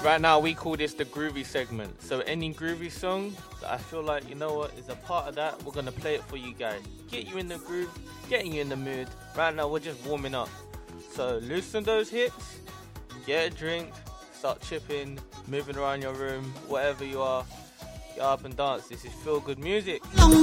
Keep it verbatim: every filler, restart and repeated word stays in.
Right now, we call this the groovy segment. So any groovy song that I feel like, you know what, is a part of that, we're going to play it for you guys. Get you in the groove, getting you in the mood. Right now, we're just warming up. So loosen those hips, get a drink, start chipping, moving around your room, whatever you are. Get up and dance. This is Feel Good Music. Long